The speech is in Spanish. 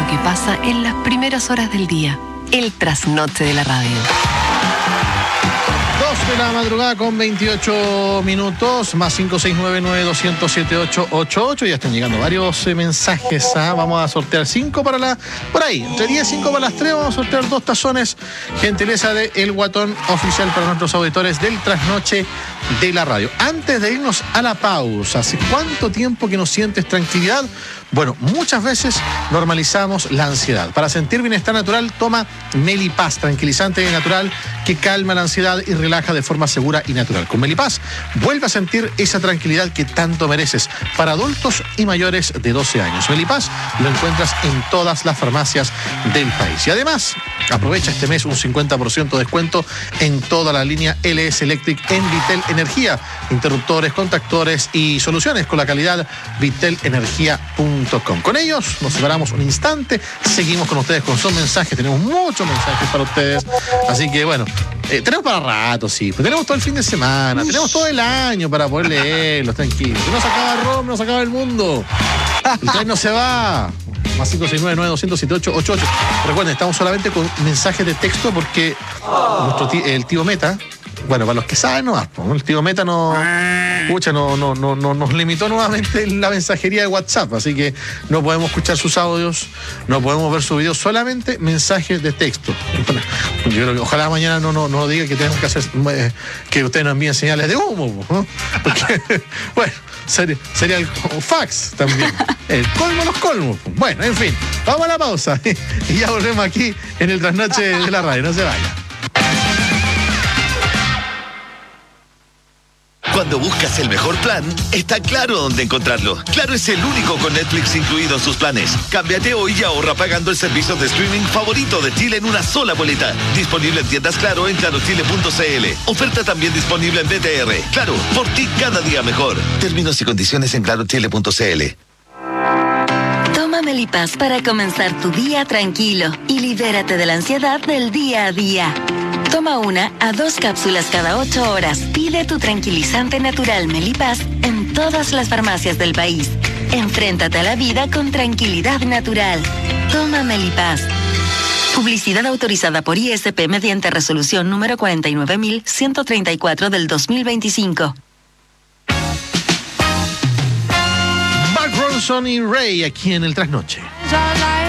lo que pasa en las primeras horas del día. El trasnoche de la radio. 2 de la madrugada con 28 minutos, más 569-9207-888. Ya están llegando varios mensajes. Vamos a sortear 5 para por ahí, entre 10 y 5 para las 3. Vamos a sortear 2 tazones, gentileza de El Guatón oficial para nuestros auditores del trasnoche de la radio. Antes de irnos a la pausa, ¿hace cuánto tiempo que no sientes tranquilidad? Bueno, muchas veces normalizamos la ansiedad. Para sentir bienestar natural, toma Melipaz, tranquilizante natural que calma la ansiedad y relaja de forma segura y natural. Con Melipaz, vuelve a sentir esa tranquilidad que tanto mereces para adultos y mayores de 12 años. Melipaz lo encuentras en todas las farmacias del país. Y además, aprovecha este mes un 50% de descuento en toda la línea LS Electric en Vitel Energía. Interruptores, contactores y soluciones con la calidad vitelenergia.com. Con ellos nos separamos un instante, seguimos con ustedes con sus mensajes, tenemos muchos mensajes para ustedes, así que bueno, tenemos para rato, sí, pero tenemos todo el fin de semana, tenemos todo el año para poder leerlos, tranquilos. No se acaba Roma, no se acaba el mundo, el tren no se va. Más 569-9207-888. Recuerden, estamos solamente con mensajes de texto porque el tío Meta, bueno, para los que saben, no, el tío Meta nos limitó nuevamente la mensajería de WhatsApp, así que no podemos escuchar sus audios, no podemos ver sus videos, solamente mensajes de texto. Bueno, yo creo que ojalá mañana no diga que tenemos que hacer que ustedes nos envíen señales de humo, ¿no? Porque, bueno, sería el fax también. El colmo de los colmos. Bueno, en fin, vamos a la pausa y ya volvemos aquí en el trasnoche de la radio. No se vaya. Cuando buscas el mejor plan, está Claro dónde encontrarlo. Claro es el único con Netflix incluido en sus planes. Cámbiate hoy y ahorra pagando el servicio de streaming favorito de Chile en una sola boleta. Disponible en tiendas Claro en clarochile.cl. Oferta también disponible en BTR. Claro, por ti cada día mejor. Términos y condiciones en clarochile.cl. Toma Melipaz para comenzar tu día tranquilo y libérate de la ansiedad del día a día. Toma 1 a 2 cápsulas cada 8 horas. Pide tu tranquilizante natural Melipaz en todas las farmacias del país. Enfréntate a la vida con tranquilidad natural. Toma Melipaz. Publicidad autorizada por ISP mediante resolución número 49.134 del 2025. Mark Ronson y Ray aquí en el trasnoche.